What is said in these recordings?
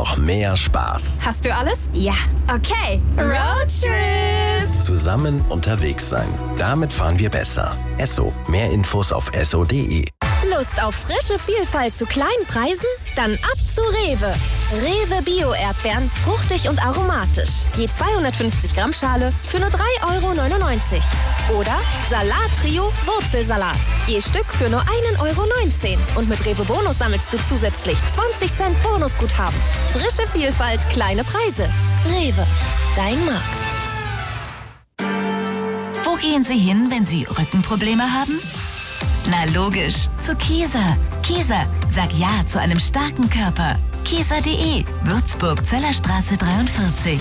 noch mehr Spaß. Hast du alles? Ja. Okay. Roadtrip. Zusammen unterwegs sein. Damit fahren wir besser. Esso. Mehr Infos auf esso.de. Lust auf frische Vielfalt zu kleinen Preisen? Dann ab zu Rewe. Rewe Bio-Erdbeeren, fruchtig und aromatisch. Je 250 Gramm Schale für nur 3,99 €. Oder Salat-Trio Wurzelsalat. Je Stück für nur 1,19 € Und mit Rewe Bonus sammelst du zusätzlich 20 Cent Bonusguthaben. Frische Vielfalt, kleine Preise. Rewe, dein Markt. Wo gehen Sie hin, wenn Sie Rückenprobleme haben? Na logisch, zu Kieser. Kieser, sag Ja zu einem starken Körper. Kieser.de, Würzburg, Zellerstraße 43.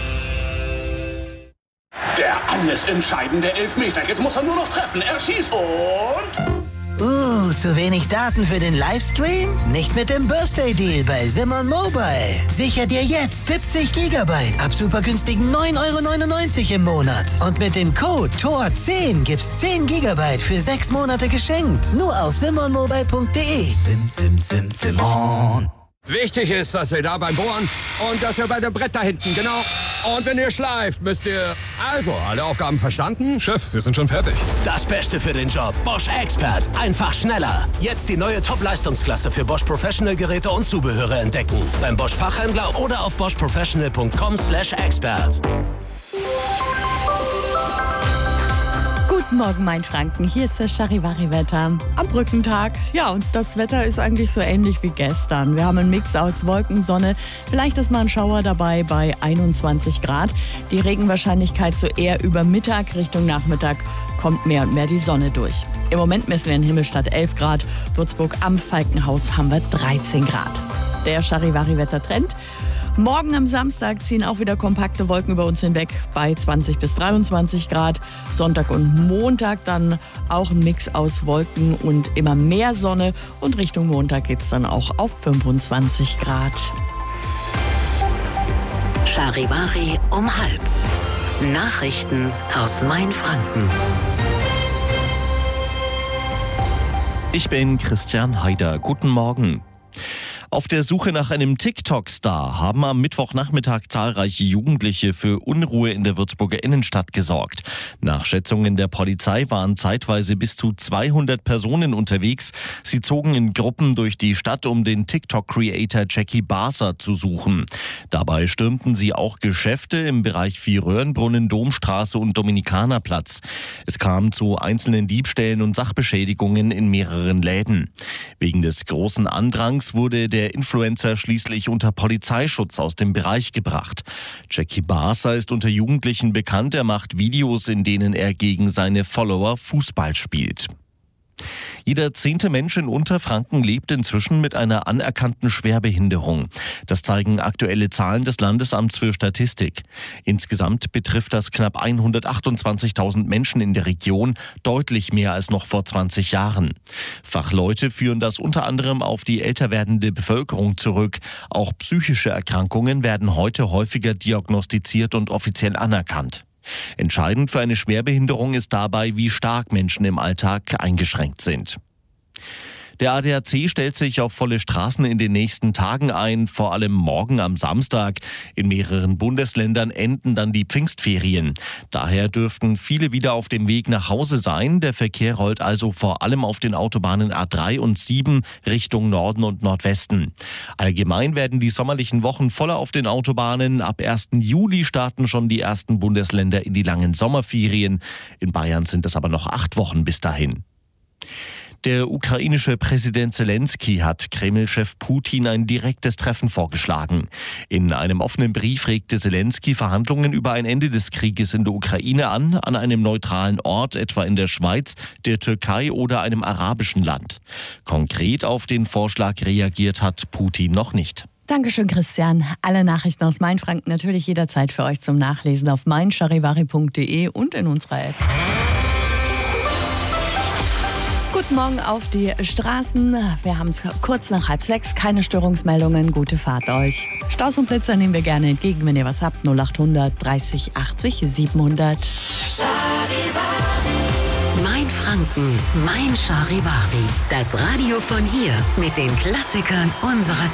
Der alles entscheidende Elfmeter. Jetzt muss er nur noch treffen. Er schießt und... zu wenig Daten für den Livestream? Nicht mit dem Birthday Deal bei Simon Mobile. Sicher dir jetzt 70 GB ab super günstigen 9,99 € im Monat. Und mit dem Code TOR10 gibt's 10 GB für 6 Monate geschenkt. Nur auf simonmobile.de. Simon. Wichtig ist, dass ihr da beim Bohren und dass ihr bei dem Brett da hinten, genau. Und wenn ihr schleift, müsst ihr... Also, alle Aufgaben verstanden? Chef, wir sind schon fertig. Das Beste für den Job. Bosch Expert. Einfach schneller. Jetzt die neue Top-Leistungsklasse für Bosch Professional-Geräte und Zubehöre entdecken. Beim Bosch Fachhändler oder auf boschprofessional.com/expert. Guten Morgen, Mainfranken. Hier ist das Charivari-Wetter am Brückentag. Ja, und das Wetter ist eigentlich so ähnlich wie gestern. Wir haben einen Mix aus Wolken, Sonne. Vielleicht ist mal ein Schauer dabei bei 21 Grad. Die Regenwahrscheinlichkeit so eher über Mittag. Richtung Nachmittag kommt mehr und mehr die Sonne durch. Im Moment messen wir in Himmelstadt 11 Grad. Würzburg am Falkenhaus haben wir 13 Grad. Der Charivari-Wettertrend. Morgen am Samstag ziehen auch wieder kompakte Wolken über uns hinweg bei 20 bis 23 Grad. Sonntag und Montag dann auch ein Mix aus Wolken und immer mehr Sonne. Und Richtung Montag geht es dann auch auf 25 Grad. Charivari um 12:30. Nachrichten aus Mainfranken. Ich bin Christian Haider. Guten Morgen. Auf der Suche nach einem TikTok-Star haben am Mittwochnachmittag zahlreiche Jugendliche für Unruhe in der Würzburger Innenstadt gesorgt. Nach Schätzungen der Polizei waren zeitweise bis zu 200 Personen unterwegs. Sie zogen in Gruppen durch die Stadt, um den TikTok-Creator Jackie Barser zu suchen. Dabei stürmten sie auch Geschäfte im Bereich Vierröhrenbrunnen, Domstraße und Dominikanerplatz. Es kam zu einzelnen Diebstählen und Sachbeschädigungen in mehreren Läden. Wegen des großen Andrangs wurde der Influencer schließlich unter Polizeischutz aus dem Bereich gebracht. Jackie Barser ist unter Jugendlichen bekannt. Er macht Videos, in denen er gegen seine Follower Fußball spielt. Jeder 10. Mensch in Unterfranken lebt inzwischen mit einer anerkannten Schwerbehinderung. Das zeigen aktuelle Zahlen des Landesamts für Statistik. Insgesamt betrifft das knapp 128.000 Menschen in der Region, deutlich mehr als noch vor 20 Jahren. Fachleute führen das unter anderem auf die älter werdende Bevölkerung zurück. Auch psychische Erkrankungen werden heute häufiger diagnostiziert und offiziell anerkannt. Entscheidend für eine Schwerbehinderung ist dabei, wie stark Menschen im Alltag eingeschränkt sind. Der ADAC stellt sich auf volle Straßen in den nächsten Tagen ein, vor allem morgen am Samstag. In mehreren Bundesländern enden dann die Pfingstferien. Daher dürften viele wieder auf dem Weg nach Hause sein. Der Verkehr rollt also vor allem auf den Autobahnen A3 und 7 Richtung Norden und Nordwesten. Allgemein werden die sommerlichen Wochen voller auf den Autobahnen. Ab 1. Juli starten schon die ersten Bundesländer in die langen Sommerferien. In Bayern sind es aber noch 8 Wochen bis dahin. Der ukrainische Präsident Zelensky hat Kreml-Chef Putin ein direktes Treffen vorgeschlagen. In einem offenen Brief regte Zelensky Verhandlungen über ein Ende des Krieges in der Ukraine an einem neutralen Ort, etwa in der Schweiz, der Türkei oder einem arabischen Land. Konkret auf den Vorschlag reagiert hat Putin noch nicht. Dankeschön, Christian. Alle Nachrichten aus Mainfranken natürlich jederzeit für euch zum Nachlesen auf meincharivari.de und in unserer App. Guten Morgen auf die Straßen. Wir haben es kurz nach 5:30. Keine Störungsmeldungen. Gute Fahrt euch. Staus und Blitzer nehmen wir gerne entgegen, wenn ihr was habt. 0800 30 80 700. Mainfranken, mein Charivari. Das Radio von hier mit den Klassikern unserer